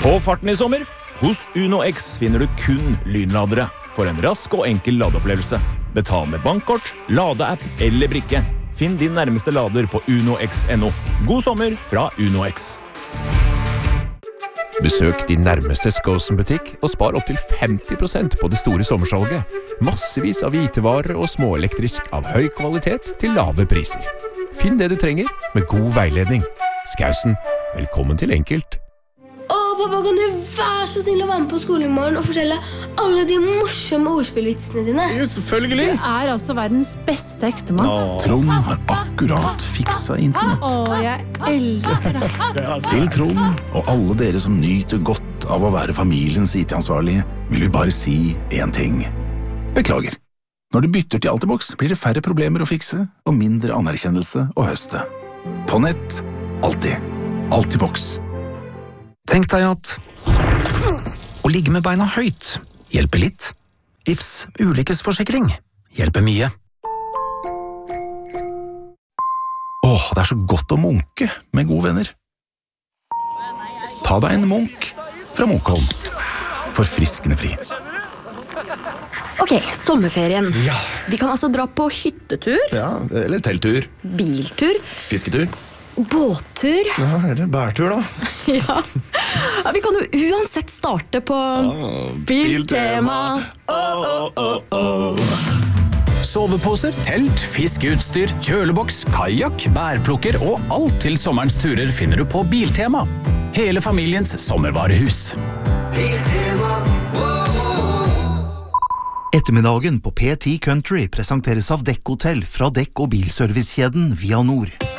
Få farten i sommer. Hos Uno X finner du kun lynladere for en rask og enkel ladeopplevelse. Betal med bankkort, ladeapp eller brikke. Finn din nærmeste lader på unox.no. God sommer fra Uno X. Besøk din nærmeste Skosen-butikk og spar opp til 50% på det store sommersalget. Massevis av hvitevarer og småelektrisk av høy kvalitet til lave priser. Finn det du trenger med god veiledning. Skausen, velkommen til Enkelt. Pappa, kan du være så snill å være med på skolen i morgen og fortelle alle de morsomme ordspillvitsene dine? Jo, selvfølgelig. Du altså verdens beste ektemann. Trond har akkurat fiksa internett. Jeg elsker deg. Til Trond og alle dere som nyter godt av å være familiens IT-ansvarlige, vil vi bare si en ting. Beklager. Når du bytter til Altibox, blir det færre problemer å fikse og mindre anerkjennelse å høste. På nett, alltid. Altibox. Tenk deg at å ligge med beina høyt hjelper litt. Ifs ulykkesforsikring hjelper mye. Det så godt å munke med gode venner. Ta deg en munk fra Munkholm. Forfriskende fri. Ok, sommerferien. Ja. Vi kan altså dra på hyttetur. Ja, eller telttur. Biltur. Fisketur. Båttur. Ja, eller bærtur da. Ja, vi kan jo uansett starte på Biltema. Soveposer, telt, fiskeutstyr, kjøleboks, kajak, bærplukker og alt til sommerens turer finner du på Biltema. Hele familiens sommervarehus. Biltema. Ettermiddagen på P10 Country presenteres av Dekk Hotel fra Dekk- og bilservicekjeden Via Nord.